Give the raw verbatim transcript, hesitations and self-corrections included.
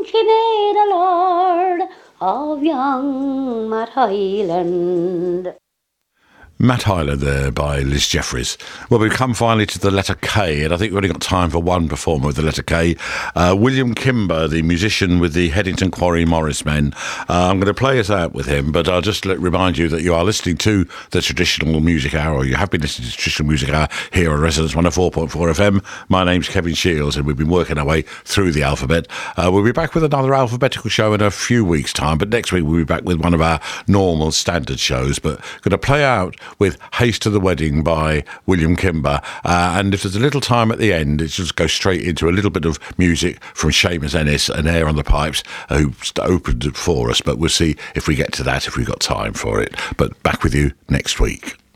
she made a lord of young Matt Hyland. Matt Hyland there by Liz Jeffries. Well, we've come finally to the letter K, and I think we've only got time for one performer with the letter K. Uh, William Kimber, the musician with the Headington Quarry Morris Men. Uh, I'm going to play us out with him, but I'll just let, remind you that you are listening to the Traditional Music Hour, or you have been listening to the Traditional Music Hour here on Resonance one oh four point four F M. My name's Kevin Shields, and we've been working our way through the alphabet. Uh, we'll be back with another alphabetical show in a few weeks' time, but next week we'll be back with one of our normal standard shows, but going to play out with Haste to the Wedding by William Kimber. Uh, and if there's a little time at the end, it's just go straight into a little bit of music from Seamus Ennis and Air on the Pipes, who opened it for us. But we'll see if we get to that, if we've got time for it. But back with you next week.